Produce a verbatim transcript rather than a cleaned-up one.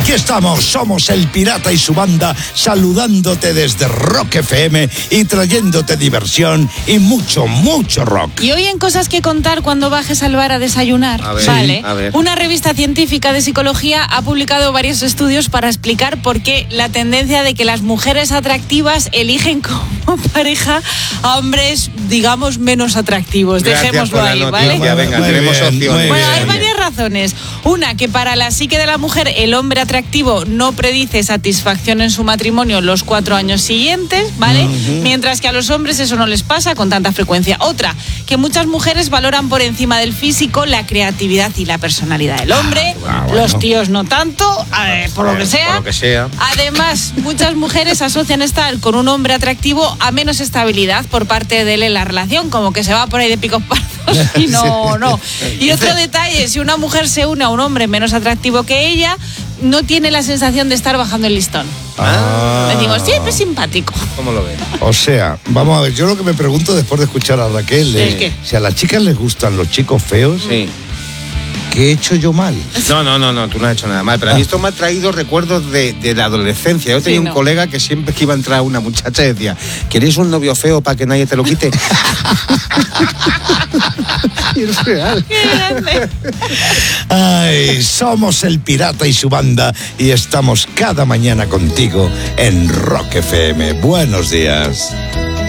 Aquí estamos, somos el Pirata y su banda, saludándote desde Rock F M y trayéndote diversión y mucho, mucho rock. Y hoy en Cosas que Contar cuando bajes al bar a desayunar, a ver, ¿vale? Sí, a ver. Una revista científica de psicología ha publicado varios estudios para explicar por qué la tendencia de que las mujeres atractivas eligen como pareja a hombres, digamos, menos atractivos. Gracias Dejémoslo por la ahí, noticia. ¿vale? Venga, Muy tenemos bien, opciones. muy Bueno, hay bien. varias razones. Una, que para la psique de la mujer el hombre atractivo no predice satisfacción en su matrimonio los cuatro años siguientes, ¿vale? Uh-huh. Mientras que a los hombres eso no les pasa con tanta frecuencia. Otra, que muchas mujeres valoran por encima del físico la creatividad y la personalidad del hombre. Ah, bueno. Los tíos no tanto, eh, por lo que sea. Por lo que sea. Además, muchas mujeres asocian estar con un hombre atractivo a menos estabilidad por parte de él en la relación, como que se va por ahí de picos pardos y no, no. Y otro detalle, si una mujer se une a un hombre menos atractivo que ella, no tiene la sensación de estar bajando el listón. Ah. Me digo, siempre simpático. ¿Cómo lo ves? O sea, vamos a ver, yo lo que me pregunto después de escuchar a Raquel Sí, es, ¿qué? si a las chicas les gustan los chicos feos, Sí. ¿qué he hecho yo mal? No, no, no, no, tú no has hecho nada mal. Pero a mí esto me ha traído recuerdos de, de la adolescencia. Yo tenía Sí, no. un colega que siempre que iba a entrar una muchacha decía, ¿queréis un novio feo para que nadie te lo quite? Y es real. Qué grande. Ay, somos el Pirata y su banda y estamos cada mañana contigo en Rock F M. Buenos días.